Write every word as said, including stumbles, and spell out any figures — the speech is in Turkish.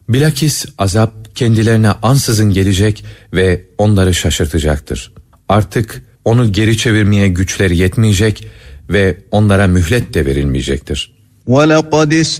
Bilakis azap kendilerine ansızın gelecek ve onları şaşırtacaktır. Artık onu geri çevirmeye güçleri yetmeyecek ve onlara mühlet de verilmeyecektir. وَلَقَدْ